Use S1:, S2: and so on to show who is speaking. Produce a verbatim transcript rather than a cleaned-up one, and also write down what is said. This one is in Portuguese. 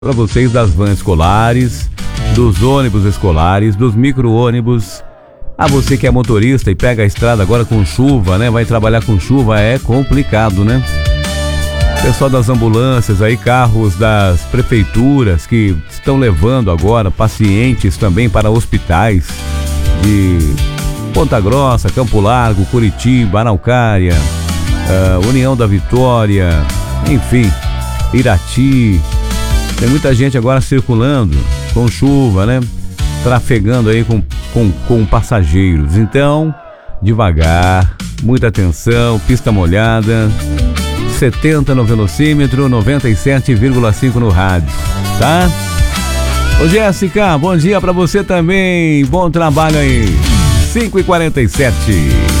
S1: para vocês das vans escolares, dos ônibus escolares, dos micro-ônibus. A você que é motorista e pega a estrada agora com chuva, né? Vai trabalhar com chuva, é complicado, né? Pessoal das ambulâncias aí, carros das prefeituras que estão levando agora pacientes também para hospitais de Ponta Grossa, Campo Largo, Curitiba, Araucária, uh, União da Vitória, enfim, Irati. Tem muita gente agora circulando com chuva, né? Trafegando aí com, com, com passageiros. Então, devagar, muita atenção, pista molhada, setenta no velocímetro, noventa e sete vírgula cinco no rádio, tá? Ô Jéssica, bom dia pra você também, bom trabalho aí. cinco e quarenta e sete.